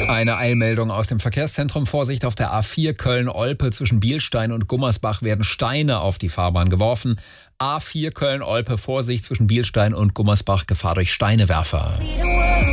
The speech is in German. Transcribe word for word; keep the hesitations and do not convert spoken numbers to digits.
Eine Eilmeldung aus dem Verkehrszentrum. Vorsicht, auf der A vier Köln-Olpe zwischen Bielstein und Gummersbach werden Steine auf die Fahrbahn geworfen. A vier Köln-Olpe, Vorsicht zwischen Bielstein und Gummersbach, Gefahr durch Steinewerfer.